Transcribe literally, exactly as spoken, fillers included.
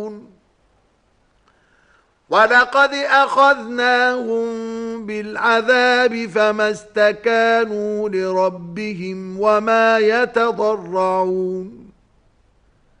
ولقد أخذناهم بالعذاب فما استكانوا لربهم وما يتضرعون